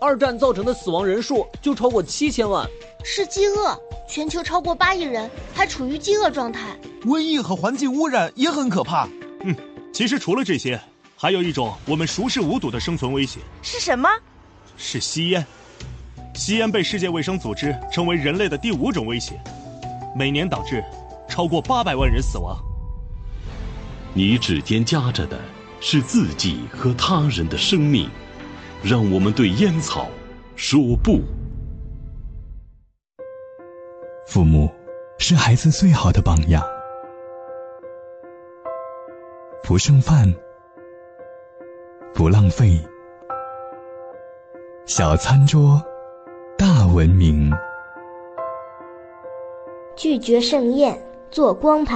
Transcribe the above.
二战造成的死亡人数就超过7000万。 是饥饿，全球超过8亿人还处于饥饿状态。 瘟疫和环境污染也很可怕。 其实除了这些，还有一种我们熟视无睹的生存威胁。 是什么？ 是吸烟。吸烟被世界卫生组织称为人类的第5种威胁，每年导致超过800万人死亡。 你指尖夹着的是自己和他人的生命，让我们对烟草说不。 父母是孩子最好的榜样，不剩饭，不浪费，小餐桌大文明。 拒绝盛宴，做光盘。